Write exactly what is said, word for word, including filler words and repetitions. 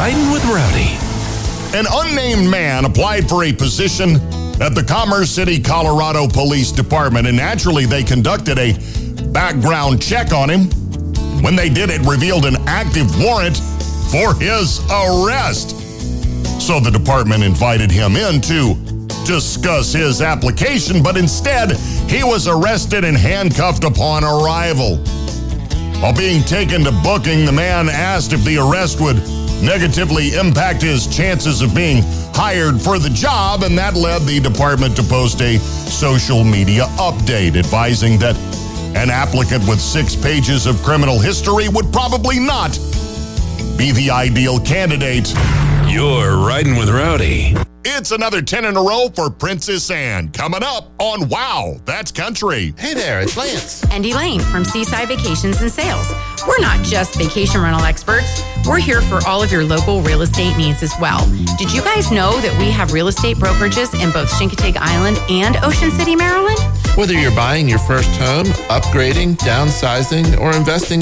Riding with Rowdy. An unnamed man applied for a position at the Commerce City, Colorado Police Department, and naturally they conducted a background check on him. When they did, it revealed an active warrant for his arrest. So the department invited him in to discuss his application, but instead he was arrested and handcuffed upon arrival. While being taken to booking, the man asked if the arrest would negatively impact his chances of being hired for the job, and that led the department to post a social media update advising that an applicant with six pages of criminal history would probably not be the ideal candidate. You're Riding with Rowdy. It's another ten in a row for Princess Anne. Coming up on Wow, That's Country. Hey there, it's Lance. And Elaine from Seaside Vacations and Sales. We're not just vacation rental experts. We're here for all of your local real estate needs as well. Did you guys know that we have real estate brokerages in both Chincoteague Island and Ocean City, Maryland? Whether you're buying your first home, upgrading, downsizing, or investing